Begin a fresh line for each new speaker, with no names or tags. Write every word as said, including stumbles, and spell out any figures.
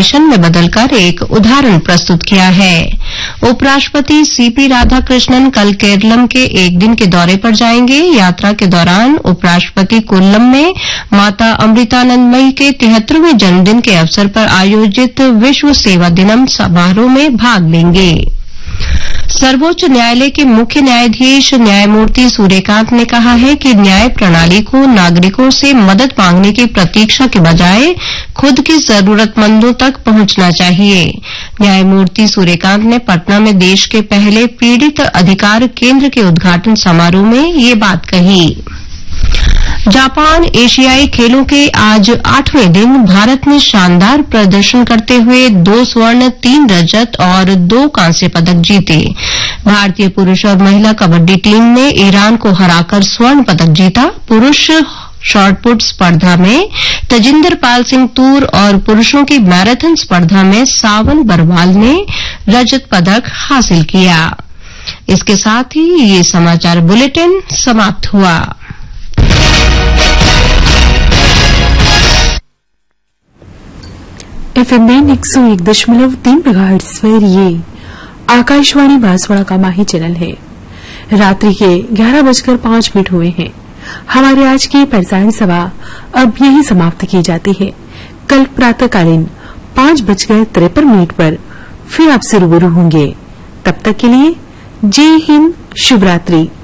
Mission में बदलकर एक उदाहरण प्रस्तुत किया है। उपराष्ट्रपति सीपी राधाकृष्णन कल केरलम के एक दिन के दौरे पर जाएंगे। यात्रा के दौरान उपराष्ट्रपति कोल्लम में माता अमृतानंदमयी के तिहत्तरवें जन्मदिन के अवसर पर आयोजित विश्व सेवा दिनम समारोह में भाग लेंगे। सर्वोच्च न्यायालय के मुख्य न्यायाधीश न्यायमूर्ति सूर्यकांत ने कहा है कि न्याय प्रणाली को नागरिकों से मदद मांगने की प्रतीक्षा के बजाय खुद की जरूरतमंदों तक पहुंचना चाहिए। न्यायमूर्ति सूर्यकांत ने पटना में देश के पहले पीड़ित अधिकार केंद्र के उद्घाटन समारोह में ये बात कही। जापान एशियाई खेलों के आज आठवें दिन भारत ने शानदार प्रदर्शन करते हुए दो स्वर्ण, तीन रजत और दो कांस्य पदक जीते। भारतीय पुरुष और महिला कबड्डी टीम ने ईरान को हराकर स्वर्ण पदक जीता। पुरुष शॉटपुट स्पर्धा में तजिंदर पाल सिंह तूर और पुरुषों की मैराथन स्पर्धा में सावन बरवाल ने रजत पदक हासिल किया। इसके साथ ही ये समाचार बुलेटिन समाप्त हुआ।
एफएम में एक सौ एक दशमलव तीन मेगाहर्ट्ज पर ये आकाशवाणी बांसवाड़ा का माही चैनल है। रात्रि के ग्यारह बजकर पांच मिनट हुए हैं। हमारे आज की प्रसारण सभा अब यही समाप्त की जाती है। कल प्रातःकालीन पांच बजकर तिरपन मिनट पर फिर आपसे रूबरू होंगे। तब तक के लिए जय हिंद, शुभ रात्रि।